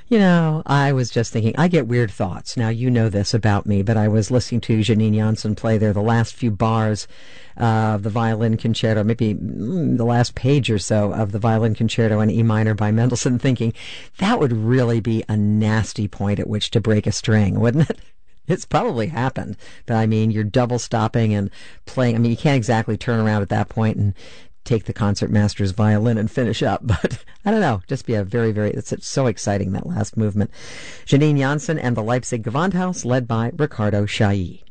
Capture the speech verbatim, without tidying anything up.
You know, I was just thinking, I get weird thoughts. Now, you know this about me, but I was listening to Janine Janssen play there the last few bars of the violin concerto, maybe mm, the last page or so of the violin concerto in E minor by Mendelssohn, thinking that would really be a nasty point at which to break a string, wouldn't it? It's probably happened, but I mean, you're double stopping and playing. I mean, you can't exactly turn around at that point and take the concertmaster's violin and finish up, but I don't know, just be a very, very, it's, it's so exciting, that last movement. Janine Janssen and the Leipzig Gewandhaus, led by Ricardo Chailly.